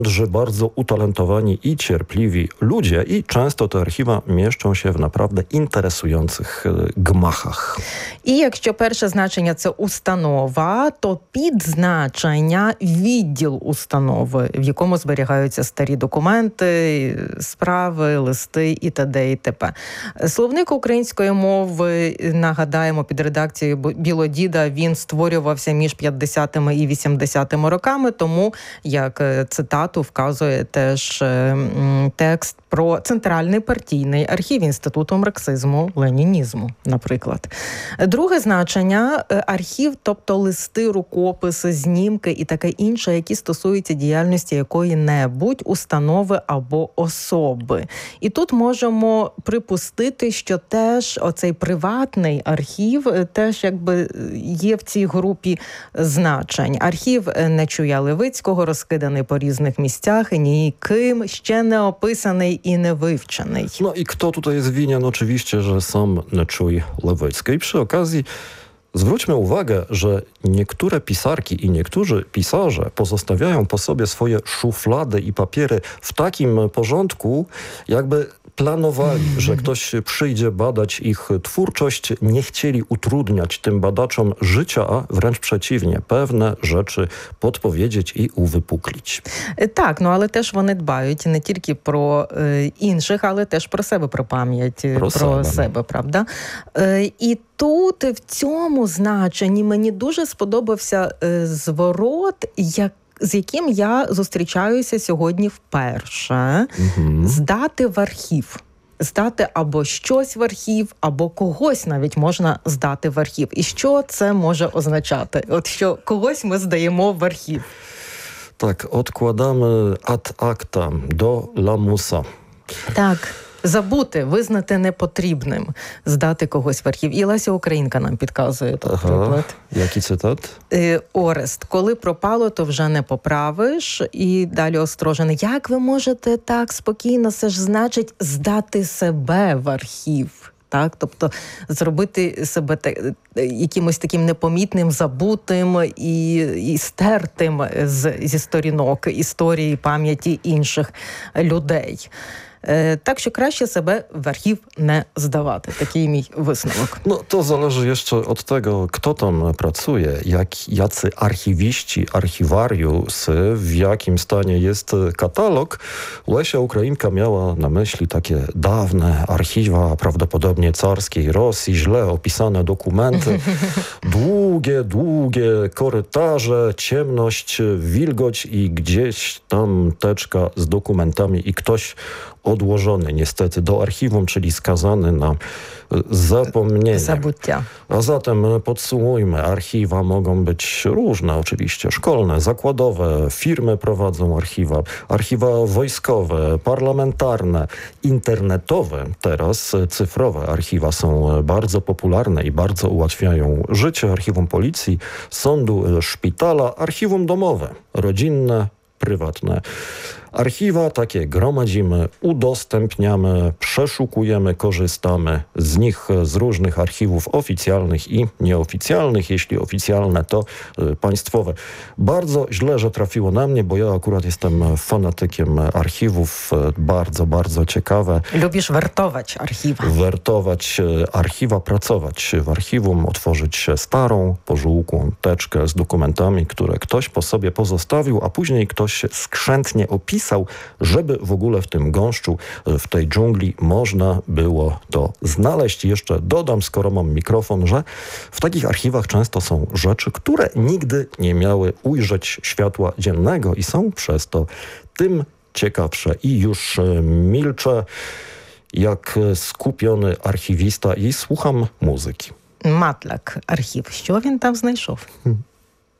że bardzo utalentowani i cierpliwi ludzie i często te archiwa mieszczą się w naprawdę interesujących gmachach. І якщо перше значення – це установа, то підзначення – відділ установи, в якому зберігаються старі документи, справи, листи і т.д. і т.п. Словник української мови, нагадаємо, під редакцією Білодіда, він створювався між 50-ми і 80-ми роками, тому, як цитату вказує теж текст про Центральний партійний архів Інституту марксизму-ленінізму, наприклад. Друге значення – архів, тобто листи, рукописи, знімки і таке інше, які стосуються діяльності якої-небудь установи або особи. І тут можемо припустити, що теж оцей приватний архів теж якби є в цій групі значень. Архів Нечуя Левицького розкиданий по різних місцях, ніким ще не описаний i niewywczanej. No i kto tutaj jest winien? Oczywiście, że sam Neczuje Lewicki. I przy okazji zwróćmy uwagę, że niektóre pisarki i niektórzy pisarze pozostawiają po sobie swoje szuflady i papiery w takim porządku, jakby planowali, że ktoś przyjdzie badać ich twórczość, nie chcieli utrudniać tym badaczom życia, a wręcz przeciwnie, pewne rzeczy podpowiedzieć і uwypuklić. Так, але теж вони дбають не тільки про інших, але теж про себе, про пам'ять, про себе, правда? І тут, в цьому значенні, мені дуже сподобався зворот, з яким я зустрічаюся сьогодні вперше. Здати в архів. Здати або щось в архів, або когось навіть можна здати в архів. І що це може означати? От що когось ми здаємо в архів. Так, odkładamy ad acta do lamusa. Так. Забути, визнати непотрібним, здати когось в архів. І Леся Українка нам підказує тут приклад. Який цитат? Орест. Коли пропало, то вже не поправиш. І далі Острожин. Як ви можете так спокійно, це ж значить здати себе в архів. Так? Тобто зробити себе якимось таким непомітним, забутим і стертим зі сторінок історії, пам'яті інших людей. Так що краще себе w archiw nie zdawać. Taki mój wysновок. No to zależy jeszcze od tego, kto tam pracuje, jacy archiwiści, archiwariusy, w jakim stanie jest katalog. Lesia Ukrainka miała na myśli takie dawne archiwa, prawdopodobnie carskiej Rosji, źle opisane dokumenty, długie korytarze, ciemność, wilgoć i gdzieś tam teczka z dokumentami i ktoś odłożony niestety do archiwum, czyli skazany na zapomnienie. Zabucia. A zatem podsumujmy. Archiwa mogą być różne oczywiście. Szkolne, zakładowe, firmy prowadzą archiwa. Archiwa wojskowe, parlamentarne, internetowe. Teraz cyfrowe archiwa są bardzo popularne i bardzo ułatwiają życie. Archiwum policji, sądu, szpitala, archiwum domowe, rodzinne, prywatne. Archiwa takie gromadzimy, udostępniamy, przeszukujemy, korzystamy z nich, z różnych archiwów oficjalnych i nieoficjalnych. Jeśli oficjalne, to państwowe. Bardzo źle, że trafiło na mnie, bo ja akurat jestem fanatykiem archiwów. Bardzo, bardzo ciekawe. Lubisz wertować archiwa. Wertować archiwa, pracować w archiwum, otworzyć starą, pożółkłą teczkę z dokumentami, które ktoś po sobie pozostawił, a później ktoś skrzętnie opisał, żeby w ogóle w tym gąszczu, w tej dżungli można było to znaleźć. Jeszcze dodam, skoro mam mikrofon, że w takich archiwach często są rzeczy, które nigdy nie miały ujrzeć światła dziennego i są przez to tym ciekawsze. I już milczę jak skupiony archiwista i słucham muzyki. Матлак, архів. Що він там знайшов?